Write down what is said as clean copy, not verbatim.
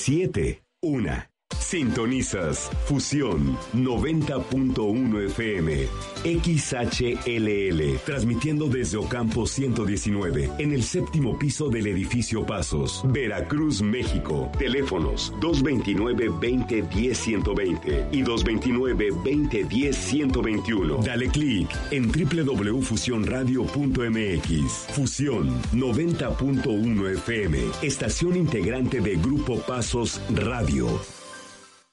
7, 1. Sintonizas Fusión 90.1 FM, XHLL, transmitiendo desde Ocampo 119, en el 7º piso del edificio Pasos, Veracruz, México. Teléfonos 229-2010-120 y 229-2010-121. Dale clic en www.fusionradio.mx. Fusión 90.1 FM, estación integrante de Grupo Pasos Radio.